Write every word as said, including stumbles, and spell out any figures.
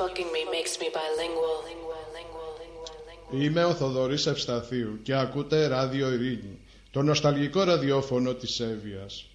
fucking me makes me bilingual. Είμαι ο Θοδωρής Ευσταθίου και ακούτε Ράδιο Ειρήνη, το νοσταλγικό ραδιόφωνο της Εύβοιας.